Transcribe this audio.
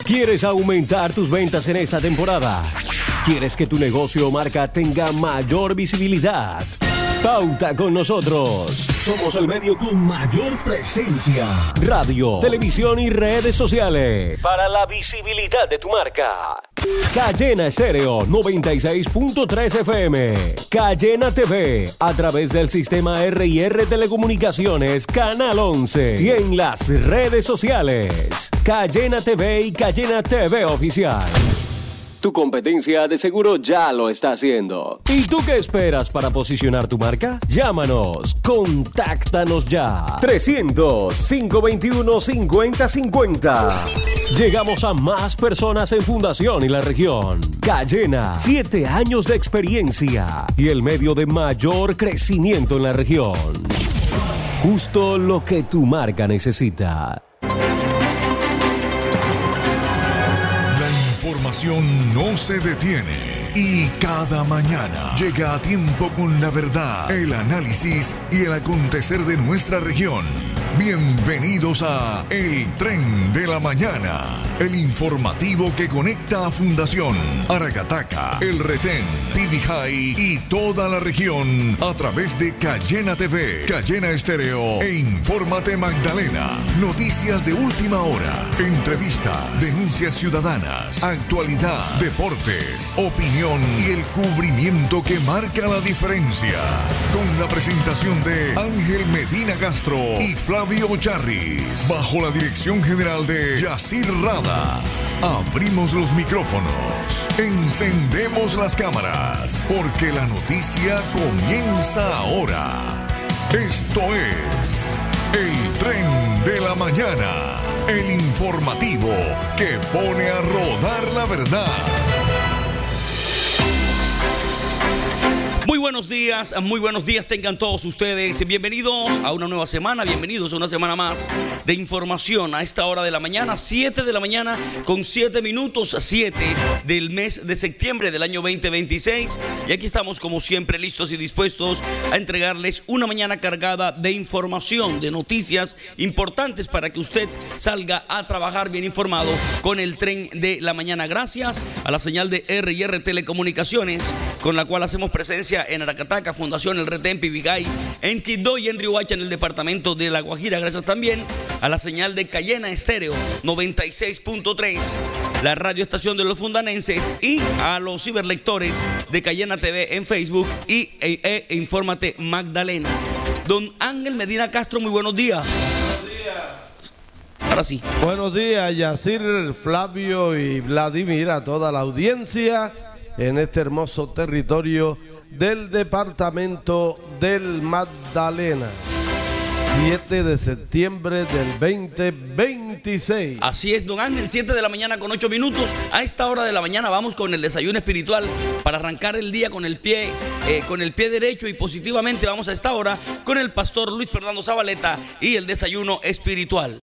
¿Quieres aumentar tus ventas en esta temporada? ¿Quieres que tu negocio o marca tenga mayor visibilidad? Pauta con nosotros. Somos el medio con mayor presencia. Radio, televisión y redes sociales. Para la visibilidad de tu marca. Cayena Estéreo 96.3 FM. Cayena TV a través del sistema R&R Telecomunicaciones Canal 11. Y en las redes sociales. Cayena TV y Cayena TV Oficial. Tu competencia de seguro ya lo está haciendo. ¿Y tú qué esperas para posicionar tu marca? Llámanos, contáctanos ya. 300-521-5050. Llegamos a más personas en Fundación y la región. Cayena, 7 años de experiencia y el medio de mayor crecimiento en la región. Justo lo que tu marca necesita. La información no se detiene y cada mañana llega a tiempo con la verdad, el análisis y el acontecer de nuestra región. Bienvenidos a El Tren de la Mañana, el informativo que conecta a Fundación, Aracataca, El Retén, Pibijay y toda la región a través de Cayena TV, Cayena Estéreo e Infórmate Magdalena. Noticias de última hora, entrevistas, denuncias ciudadanas, actualidad, deportes, opinión y el cubrimiento que marca la diferencia. Con la presentación de Ángel Medina Castro y Flavio Charris, bajo la dirección general de Yacir Rada. Abrimos los micrófonos, encendemos las cámaras, porque la noticia comienza ahora. Esto es El Tren de la Mañana, el informativo que pone a rodar la verdad. Muy buenos días tengan todos ustedes. Bienvenidos a una nueva semana, bienvenidos a una semana más de información a esta hora de la mañana, 7 de la mañana con 7 minutos, 7 del mes de septiembre del año 2026. Y aquí estamos como siempre listos y dispuestos a entregarles una mañana cargada de información, de noticias importantes para que usted salga a trabajar bien informado con el tren de la mañana. Gracias a la señal de R&R Telecomunicaciones, con la cual hacemos presencia en Aracataca, Fundación El Retén, Pibijay, en Quibdó y en Riohacha, en el departamento de La Guajira. Gracias también a la señal de Cayena Estéreo 96.3, la radioestación de los fundanenses, y a los ciberlectores de Cayena TV en Facebook y Infórmate Magdalena. Don Ángel Medina Castro, muy buenos días. Buenos días. Ahora sí. Buenos días, Yacir, Flavio y Vladimir, a toda la audiencia en este hermoso territorio del departamento del Magdalena. 7 de septiembre del 2026. Así es, don Ángel, 7 de la mañana con 8 minutos. A esta hora de la mañana vamos con el desayuno espiritual para arrancar el día con el pie derecho, y positivamente vamos a esta hora con el pastor Luis Fernando Zabaleta y el desayuno espiritual.